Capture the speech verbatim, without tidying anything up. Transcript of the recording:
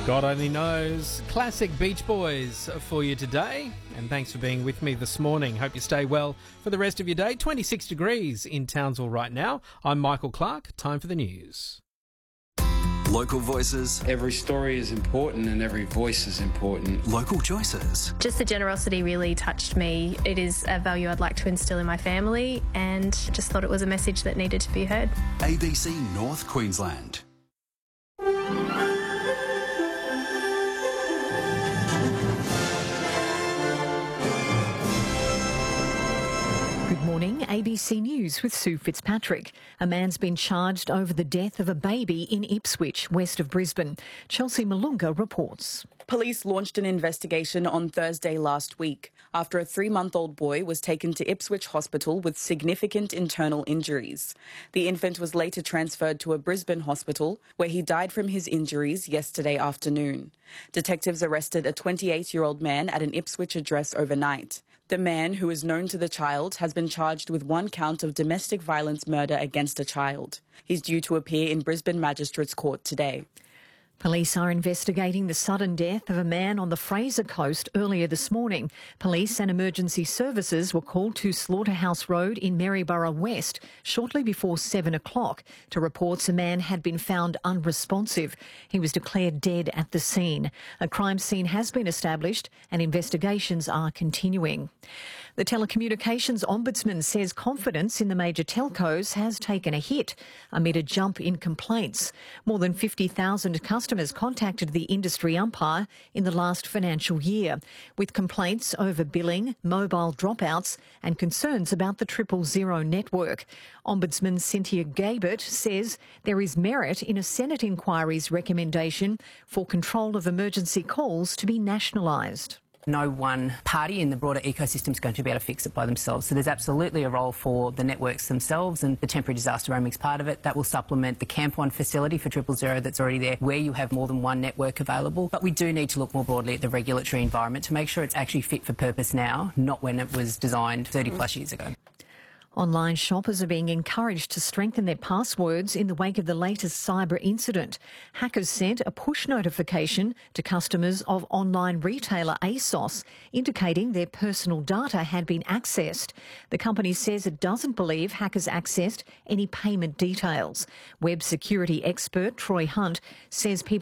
God only knows. Classic Beach Boys for you today. And thanks for being with me this morning. Hope you stay well for the rest of your day. twenty-six degrees in Townsville right now. I'm Michael Clark. Time for the news. Local voices. Every story is important and every voice is important. Local choices. Just the generosity really touched me. It is a value I'd like to instill in my family and just thought it was a message that needed to be heard. A B C North Queensland. Good morning, A B C News with Sue Fitzpatrick. A man's been charged over the death of a baby in Ipswich, west of Brisbane. Chelsea Malunga reports. Police launched an investigation on Thursday last week after a three-month-old boy was taken to Ipswich Hospital with significant internal injuries. The infant was later transferred to a Brisbane hospital where he died from his injuries yesterday afternoon. Detectives arrested a twenty-eight-year-old man at an Ipswich address overnight. The man, who is known to the child, has been charged with one count of domestic violence murder against a child. He's due to appear in Brisbane Magistrates Court today. Police are investigating the sudden death of a man on the Fraser Coast earlier this morning. Police and emergency services were called to Slaughterhouse Road in Maryborough West shortly before seven o'clock to reports a man had been found unresponsive. He was declared dead at the scene. A crime scene has been established and investigations are continuing. The Telecommunications Ombudsman says confidence in the major telcos has taken a hit amid a jump in complaints. More than fifty thousand customers contacted the industry umpire in the last financial year, with complaints over billing, mobile dropouts and concerns about the triple zero network. Ombudsman Cynthia Gabert says there is merit in a Senate inquiry's recommendation for control of emergency calls to be nationalised. No one party in the broader ecosystem is going to be able to fix it by themselves. So there's absolutely a role for the networks themselves, and the temporary disaster roaming is part of it. That will supplement the Camp One facility for triple zero that's already there, where you have more than one network available. But we do need to look more broadly at the regulatory environment to make sure it's actually fit for purpose now, not when it was designed thirty plus years ago. Online shoppers are being encouraged to strengthen their passwords in the wake of the latest cyber incident. Hackers sent a push notification to customers of online retailer ASOS, indicating their personal data had been accessed. The company says it doesn't believe hackers accessed any payment details. Web security expert Troy Hunt says people